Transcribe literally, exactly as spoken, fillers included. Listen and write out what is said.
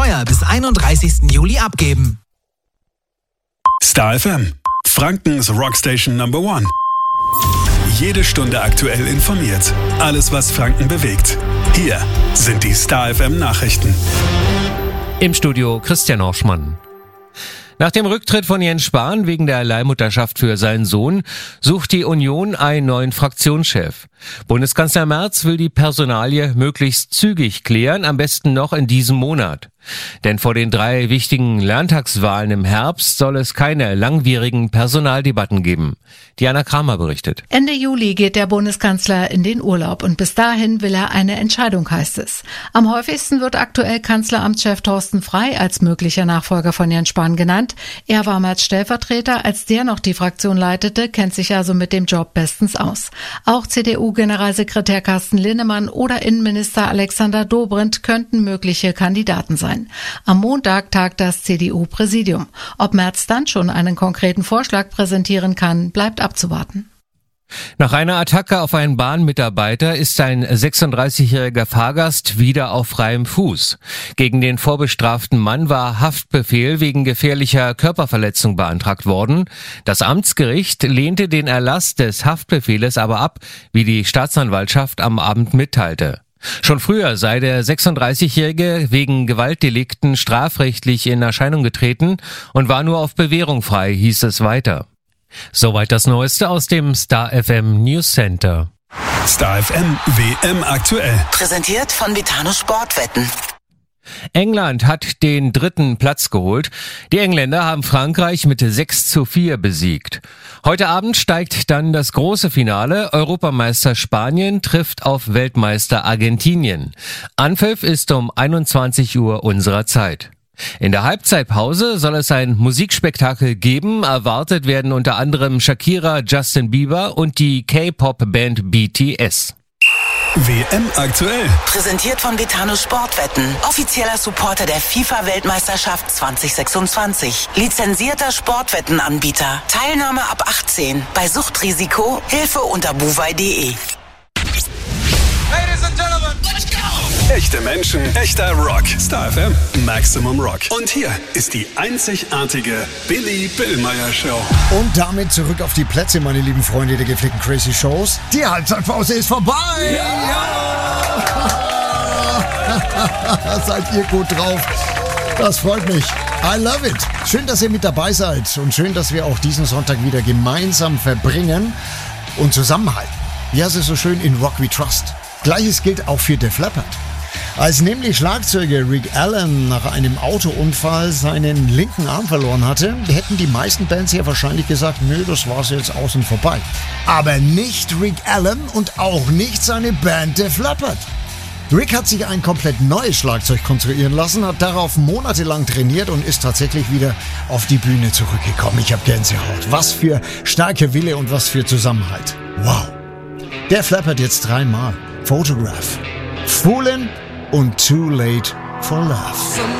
Steuer bis einunddreißigsten Juli abgeben. Star F M, Frankens Rockstation Number One. Jede Stunde aktuell informiert. Alles, was Franken bewegt. Hier sind die Star F M Nachrichten. Im Studio Christian Horschmann. Nach dem Rücktritt von Jens Spahn wegen der Leihmutterschaft für seinen Sohn sucht die Union einen neuen Fraktionschef. Bundeskanzler Merz will die Personalie möglichst zügig klären, am besten noch in diesem Monat. Denn vor den drei wichtigen Landtagswahlen im Herbst soll es keine langwierigen Personaldebatten geben. Diana Kramer berichtet. Ende Juli geht der Bundeskanzler in den Urlaub und bis dahin will er eine Entscheidung, heißt es. Am häufigsten wird aktuell Kanzleramtschef Thorsten Frey als möglicher Nachfolger von Jens Spahn genannt. Er war Merz Stellvertreter, als der noch die Fraktion leitete, kennt sich also mit dem Job bestens aus. Auch C D U-Generalsekretär Carsten Linnemann oder Innenminister Alexander Dobrindt könnten mögliche Kandidaten sein. Am Montag tagt das C D U-Präsidium. Ob Merz dann schon einen konkreten Vorschlag präsentieren kann, bleibt abzuwarten. Nach einer Attacke auf einen Bahnmitarbeiter ist ein sechsunddreißigjähriger Fahrgast wieder auf freiem Fuß. Gegen den vorbestraften Mann war Haftbefehl wegen gefährlicher Körperverletzung beantragt worden. Das Amtsgericht lehnte den Erlass des Haftbefehles aber ab, wie die Staatsanwaltschaft am Abend mitteilte. Schon früher sei der sechsunddreißigjährige wegen Gewaltdelikten strafrechtlich in Erscheinung getreten und war nur auf Bewährung frei, hieß es weiter. Soweit das Neueste aus dem Star F M News Center. Star F M W M aktuell. Präsentiert von Vitano Sportwetten. England hat den dritten Platz geholt. Die Engländer haben Frankreich mit sechs zu vier besiegt. Heute Abend steigt dann das große Finale. Europameister Spanien trifft auf Weltmeister Argentinien. Anpfiff ist um einundzwanzig Uhr unserer Zeit. In der Halbzeitpause soll es ein Musikspektakel geben. Erwartet werden unter anderem Shakira, Justin Bieber und die K-Pop-Band B T S. W M aktuell. Präsentiert von Vitano Sportwetten. Offizieller Supporter der FIFA-Weltmeisterschaft zwanzig sechsundzwanzig. Lizenzierter Sportwettenanbieter. Teilnahme ab achtzehn. Bei Suchtrisiko Hilfe unter buwei punkt de. Ladies and Gentlemen, let's go! Echte Menschen, echter Rock. Star F M, Maximum Rock. Und hier ist die einzigartige Billy Billmeyer Show. Und damit zurück auf die Plätze, meine lieben Freunde der gepflegten Crazy Shows. Die Halbzeitpause ist vorbei! Ja! Ja! Seid ihr gut drauf? Das freut mich. I love it. Schön, dass ihr mit dabei seid und schön, dass wir auch diesen Sonntag wieder gemeinsam verbringen und zusammenhalten. Ja, es ist so schön in Rock We Trust. Gleiches gilt auch für Def Leppard. Als nämlich Schlagzeuger Rick Allen nach einem Autounfall seinen linken Arm verloren hatte, hätten die meisten Bands ja wahrscheinlich gesagt, nö, das war's jetzt aus und vorbei. Aber nicht Rick Allen und auch nicht seine Band Def Leppard. Rick hat sich ein komplett neues Schlagzeug konstruieren lassen, hat darauf monatelang trainiert und ist tatsächlich wieder auf die Bühne zurückgekommen. Ich habe Gänsehaut. Was für starker Wille und was für Zusammenhalt. Wow. Def Leppard jetzt dreimal. Photograph, Foolin' und Too Late for Love.